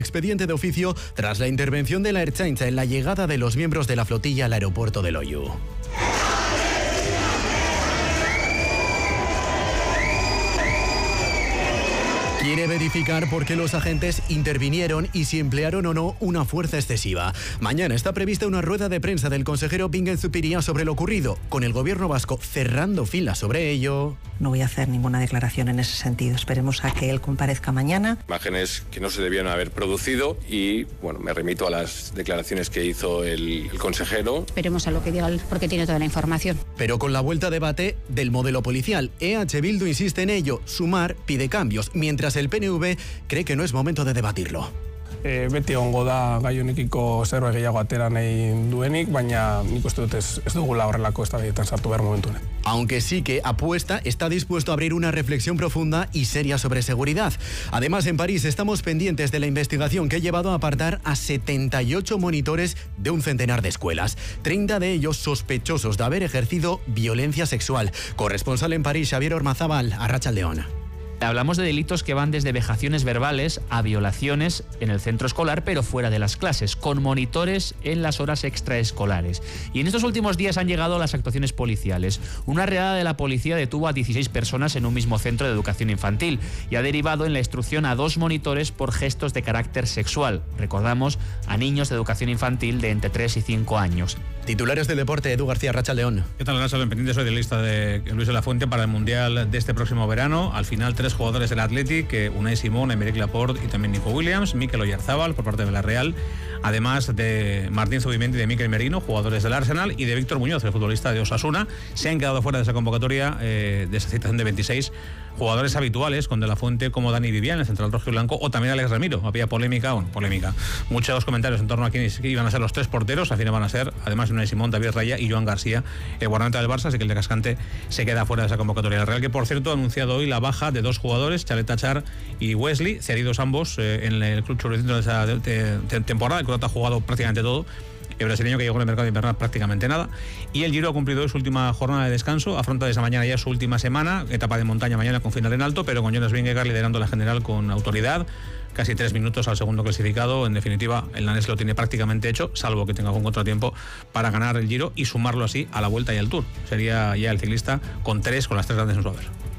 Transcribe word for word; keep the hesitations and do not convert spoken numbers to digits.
Expediente de oficio tras la intervención de la Ertzaintza en la llegada de los miembros de la flotilla al aeropuerto de Loiu. Quiere verificar por qué los agentes intervinieron y si emplearon o no una fuerza excesiva. Mañana está prevista una rueda de prensa del consejero Bingen Zupiria sobre lo ocurrido, con el gobierno vasco cerrando filas sobre ello. No voy a hacer ninguna declaración en ese sentido. Esperemos a que él comparezca mañana. Imágenes que no se debieron haber producido y, bueno, me remito a las declaraciones que hizo el, el consejero. Esperemos a lo que diga él, porque tiene toda la información. Pero con la vuelta a debate del modelo policial, E H Bildu insiste en ello. Sumar pide cambios, mientras el P N V cree que no es momento de debatirlo. E, beti ongo da gai honekiko zerbait gehiago atera nahi duenik, baina nik uste dut ez, ez dugula horrelako eztabaidetan sartu behar momentu honetan. Aunque sí que apuesta, está dispuesto a abrir una reflexión profunda y seria sobre seguridad. Además, en París estamos pendientes de la investigación que ha llevado a apartar a setenta y ocho monitores de un centenar de escuelas, treinta de ellos sospechosos de haber ejercido violencia sexual. Corresponsal en París, Xavier Ormazábal, Arratsaldeon. Hablamos de delitos que van desde vejaciones verbales a violaciones en el centro escolar, pero fuera de las clases, con monitores en las horas extraescolares. Y en estos últimos días han llegado las actuaciones policiales. Una redada de la policía detuvo a dieciséis personas en un mismo centro de educación infantil y ha derivado en la instrucción a dos monitores por gestos de carácter sexual. Recordamos, a niños de educación infantil de entre tres y cinco años. Titulares del deporte, Edu García, Arratsaldeon. ¿Qué tal, Arratsaldeon? Pendiente soy de lista de Luis de la Fuente para el Mundial de este próximo verano. Al final, tres jugadores del Athletic, Unai Simón, Aymeric Laporte y también Nico Williams, Mikel Oyarzabal por parte de la Real, además de Martín Zubimendi y de Mikel Merino, jugadores del Arsenal, y de Víctor Muñoz, el futbolista de Osasuna. Se han quedado fuera de esa convocatoria, eh, de esa citación de veintiséis jugadores habituales, con De la Fuente como Dani Vivian, el central rojiblanco, o también Alex Ramiro. Había polémica, bueno, polémica, muchos comentarios en torno a quiénes iban a ser los tres porteros. Al final van a ser, además de Unai Simón, David Raya y Joan García, el guardameta del Barça, así que el de Cascante se queda fuera de esa convocatoria. El Real, que por cierto ha anunciado hoy la baja de dos jugadores, Chalet Tachar y Wesley, cedidos ambos eh, en el club churricento de esa de, de, de temporada. El croata ha jugado prácticamente todo. El brasileño, que llegó en el mercado invernal, prácticamente nada. Y el Giro ha cumplido hoy su última jornada de descanso, afronta desde mañana ya su última semana, etapa de montaña mañana con final en alto, pero con Jonas Vingegaard liderando la general con autoridad, casi tres minutos al segundo clasificado. En definitiva, el danés lo tiene prácticamente hecho, salvo que tenga algún contratiempo para ganar el Giro y sumarlo así a la Vuelta y al Tour. Sería ya el ciclista con tres, con las tres grandes en su haber.